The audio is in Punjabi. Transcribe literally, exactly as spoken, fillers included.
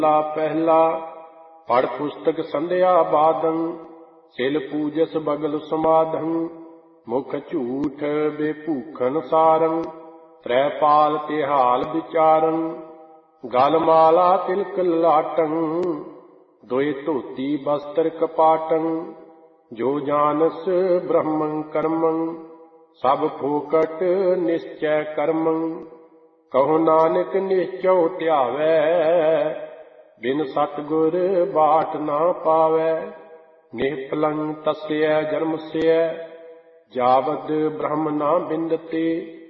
ਲਾ ਪਹਿਲਾ ਪੜ ਪੁਸਤਕ ਸੰਧਿਆ ਬਾਦੰ ਸਿਲ ਪੂਜਸ ਬਗਲ ਸਮਾਧੰ ਮੁਖ ਝੂਠ ਬੇਭੂਖਨ ਸਾਰੰ ਤ੍ਰੈ ਪਾਲ ਤਿਹਾਲ ਵਿਚਾਰੰ ਗਲ ਮਾਲਾ ਤਿਲਕ ਲਾਟੰ ਦੋਇ ਧੋਤੀ ਬਸਤਰ ਕਪਾਟੰ ਜੋ ਜਾਨਸ ਬ੍ਰਹਮੰ ਕਰਮੰ ਸਭ ਫੋਕਟ ਨਿਸ਼ਚੈ ਕਰਮੰ ਕਹੋ ਨਾਨਕ ਨਿਸ਼ਚਉ ਧਿਆਵੈ ਬਿਨ ਸਤਿਗੁਰ ਬਾਟ ਨਾ ਪਾਵੈ ਨਿਹਪਲੰ ਤਸਯ ਜਨਮਸਯ ਜਾਵਦ ਬ੍ਰਹਮ ਨਾ ਬਿੰਦਤੇ